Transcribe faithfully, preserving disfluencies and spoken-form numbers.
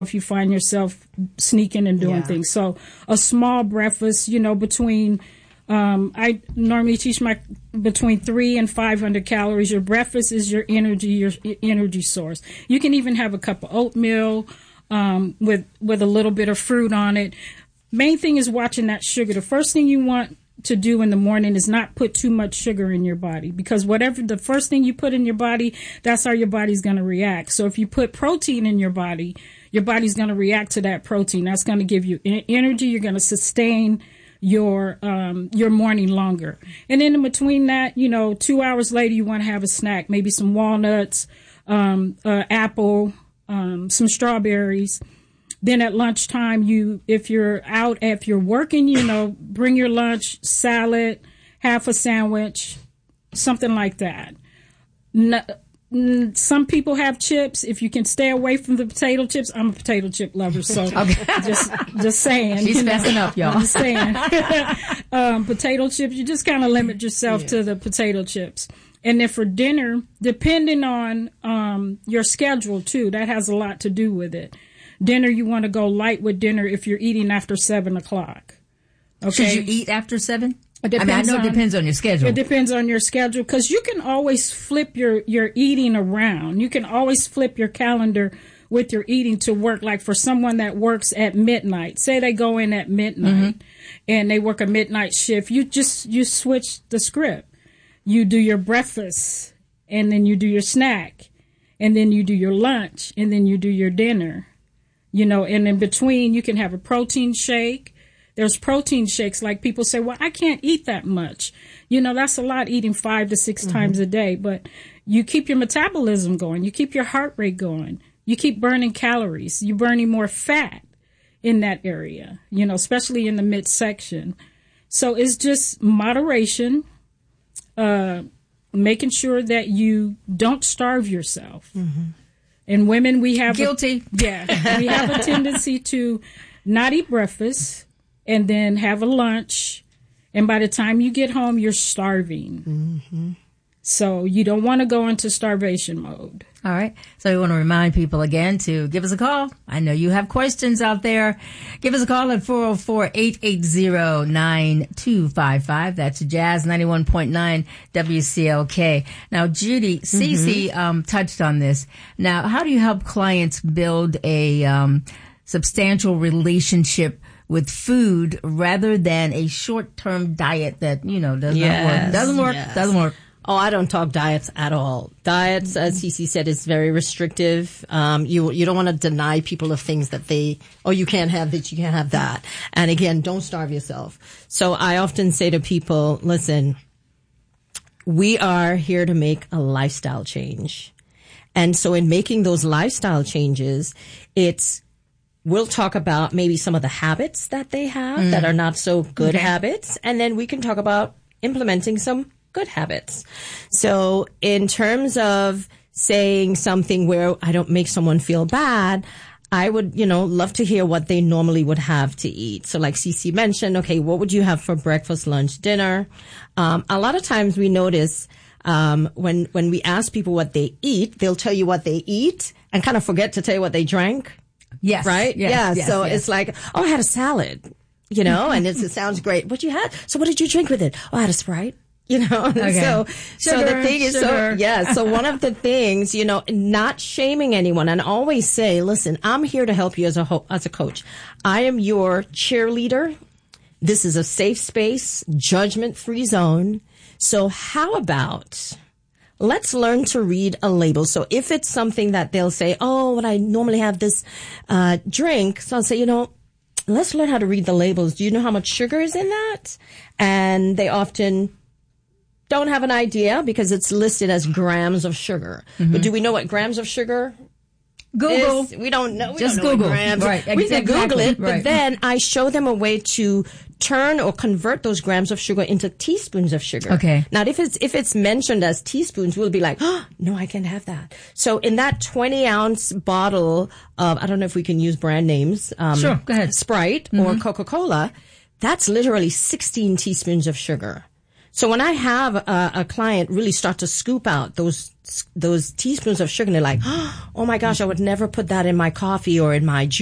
if you find yourself sneaking and doing Yeah. things. So a small breakfast, you know, between, um, I normally teach my between three and five hundred calories. Your breakfast is your energy, your energy source. You can even have a cup of oatmeal, um, with, with a little bit of fruit on it. Main thing is watching that sugar. The first thing you want to do in the morning is not put too much sugar in your body, because whatever the first thing you put in your body, that's how your body's going to react. So if you put protein in your body, your body's going to react to that protein. That's going to give you e- energy. You're going to sustain your um, your morning longer. And then in between that, you know, two hours later, you want to have a snack, maybe some walnuts, um, uh, apple, um, some strawberries. Then at lunchtime, you, if you're out, if you're working, you know, bring your lunch, salad, half a sandwich, something like that. No, some people have chips. If you can stay away from the potato chips, I'm a potato chip lover, so Okay. just just saying. She's you know, messing up, y'all. Just saying. um, potato chips, you just kind of limit yourself Yeah. to the potato chips. And then for dinner, depending on um, your schedule too, that has a lot to do with it. Dinner, you want to go light with dinner if you're eating after seven o'clock. Okay. Should you eat after seven? It I mean, I know on- it depends on your schedule. It depends on your schedule, because you can always flip your, your eating around. You can always flip your calendar with your eating to work. Like for someone that works at midnight, say they go in at midnight Mm-hmm. and they work a midnight shift, you just, you switch the script. You do your breakfast and then you do your snack and then you do your lunch and then you do your dinner, you know, and in between you can have a protein shake. There's protein shakes, like people say, well, I can't eat that much. You know, that's a lot, eating five to six mm-hmm. times a day. But you keep your metabolism going. You keep your heart rate going. You keep burning calories. You're burning more fat in that area, you know, especially in the midsection. So it's just moderation, uh, making sure that you don't starve yourself. Mm-hmm. And women, we have... Guilty. A, yeah. We have a tendency to not eat breakfast and then have a lunch, and by the time you get home, you're starving. Mm-hmm. So you don't want to go into starvation mode. All right. So we want to remind people again to give us a call. I know you have questions out there. Give us a call at four oh four, eight eight zero, nine two five five. That's Jazz ninety-one point nine W C L K. Now, Judy, mm-hmm. Cece um, touched on this. Now, how do you help clients build a um, substantial relationship with food rather than a short-term diet that, you know, doesn't Yes, work? Doesn't work. yes. Doesn't work. Oh, I don't talk diets at all. Diets, as Cece said, is very restrictive. Um, you you don't want to deny people of things that they, oh, you can't have this, you can't have that. And again, don't starve yourself. So I often say to people, listen, we are here to make a lifestyle change. And so in making those lifestyle changes, it's, we'll talk about maybe some of the habits that they have mm. that are not so good okay. habits. And then we can talk about implementing some good habits. So in terms of saying something where I don't make someone feel bad, I would, you know, love to hear what they normally would have to eat. So like Cece mentioned, okay, what would you have for breakfast, lunch, dinner? Um, a lot of times we notice, um, when, when we ask people what they eat, they'll tell you what they eat and kind of forget to tell you what they drank. Yes. Right? Yes, yeah. yes, so yes. it's like, oh, I had a salad, you know, and it's, it sounds great. What you had? So what did you drink with it? Oh, I had a Sprite. You know, okay. so, so Sugar, the thing is, sugar. so, yeah, so one of the things, you know, not shaming anyone and always say, listen, I'm here to help you as a, ho- as a coach. I am your cheerleader. This is a safe space, judgment-free zone. So how about let's learn to read a label. So if it's something that they'll say, oh, when I normally have this, uh, drink. So I'll say, you know, let's learn how to read the labels. Do you know how much sugar is in that? And they often don't have an idea because it's listed as grams of sugar. Mm-hmm. But do we know what grams of sugar Google. is? We don't know. We Just don't know Google. What grams. Right. We can Exactly. Google it, Right. but then I show them a way to turn or convert those grams of sugar into teaspoons of sugar. Okay. Now, if it's if it's mentioned as teaspoons, we'll be like, oh, no, I can't have that. So in that twenty ounce bottle of, I don't know if we can use brand names. Um, Sure. Go ahead. Sprite mm-hmm. or Coca-Cola, that's literally sixteen teaspoons of sugar. So when I have a, a client really start to scoop out those those teaspoons of sugar, and they're like, oh my gosh, I would never put that in my coffee or in my juice.